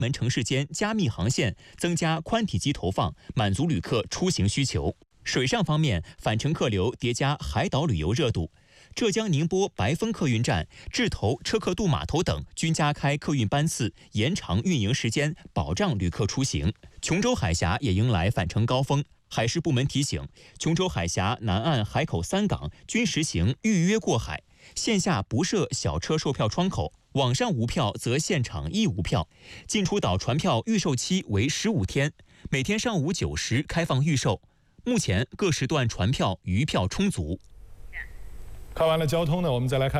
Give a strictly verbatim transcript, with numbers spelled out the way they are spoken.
门城市间加密航线，增加宽体机投放，满足旅客出行需求。水上方面，返程客流叠加海岛旅游热度。浙江宁波白峰客运站、志头车客渡码头等均加开客运班次，延长运营时间，保障旅客出行。琼州海峡也迎来返程高峰。海事部门提醒，琼州海峡南岸海口三港均实行预约过海，线下不设小车售票窗口，网上无票则现场亦无票。进出岛船票预售期为十五天，每天上午九时开放预售。目前各时段船票余票充足。 看完了交通呢，我们再来看。